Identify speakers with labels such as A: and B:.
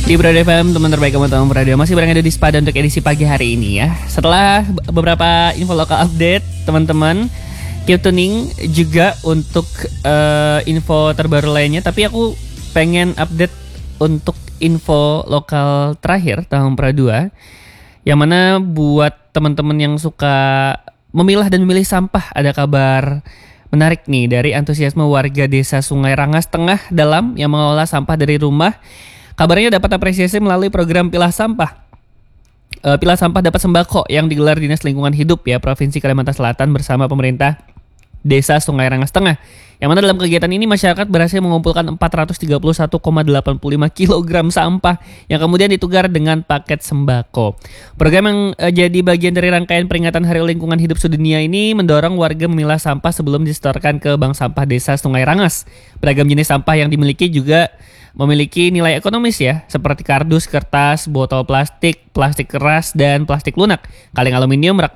A: Di Brado FM, teman terbaik teman-teman Brado masih berada di Spada untuk edisi pagi hari ini ya. Setelah beberapa info lokal update, teman-teman keep tuning juga untuk info terbaru lainnya. Tapi aku pengen update untuk info lokal terakhir tahun Pra 2, yang mana buat teman-teman yang suka memilah dan memilih sampah, ada kabar menarik nih dari antusiasme warga desa Sungai Rangas Tengah Dalam yang mengelola sampah dari rumah. Kabarnya dapat apresiasi melalui program Pilah Sampah. Pilah Sampah dapat sembako yang digelar Dinas Lingkungan Hidup ya Provinsi Kalimantan Selatan bersama pemerintah Desa Sungai Rangas Tengah. Yang mana dalam kegiatan ini masyarakat berhasil mengumpulkan 431,85 kg sampah yang kemudian ditukar dengan paket sembako. Program yang jadi bagian dari rangkaian peringatan Hari Lingkungan Hidup Sedunia ini mendorong warga memilah sampah sebelum disetorkan ke Bank Sampah Desa Sungai Rangas. Beragam jenis sampah yang dimiliki juga memiliki nilai ekonomis ya, seperti kardus, kertas, botol plastik, plastik keras, dan plastik lunak, kaleng aluminium, rak